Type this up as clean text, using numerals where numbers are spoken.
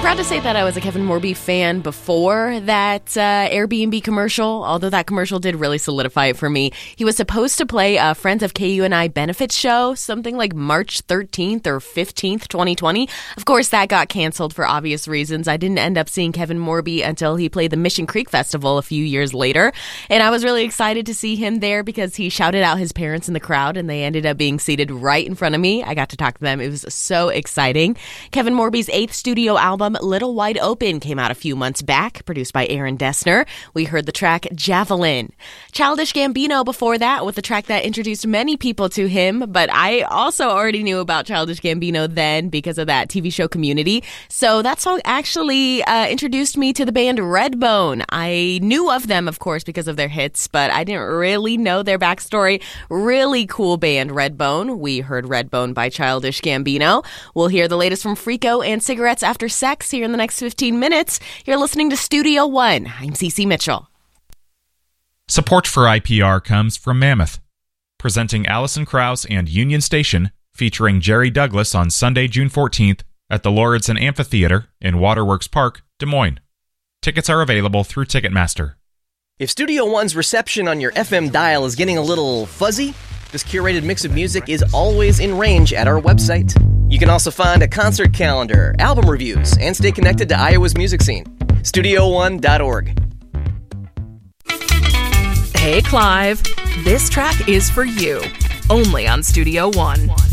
proud to say that I was a Kevin Morby fan before that Airbnb commercial, although that commercial did really solidify it for me. He was supposed to play a Friends of KUNI benefits show, something like March 13th or 15th, 2020. Of course, that got canceled for obvious reasons. I didn't end up seeing Kevin Morby until he played the Mission Creek Festival a few years later. And I was really excited to see him there because he shouted out his parents in the crowd and they ended up being seated right in front of me. I got to talk to them. It was so exciting. Kevin Morby's 8th studio album, Little Wide Open, came out a few months back, produced by Aaron Dessner. We heard the track Javelin. Childish Gambino before that with the track that introduced many people to him, but I also already knew about Childish Gambino then because of that TV show Community. So that song actually introduced me to the band Redbone. I knew of them, of course, because of their hits, but I didn't really know their backstory. Really cool band, Redbone. We heard Redbone by Childish Gambino. We'll hear the latest from Freako and Cigarettes After Sex here in the next 15 minutes. You're listening to Studio One. I'm Cece Mitchell. Support for IPR comes from Mammoth, presenting Alison Krauss and Union Station, featuring Jerry Douglas on Sunday, June 14th at the Lauridsen Amphitheater in Waterworks Park, Des Moines. Tickets are available through Ticketmaster. If Studio One's reception on your FM dial is getting a little fuzzy, this curated mix of music is always in range at our website. You can also find a concert calendar, album reviews, and stay connected to Iowa's music scene. StudioOne.org. Hey, Clive. This track is for you. Only on Studio One.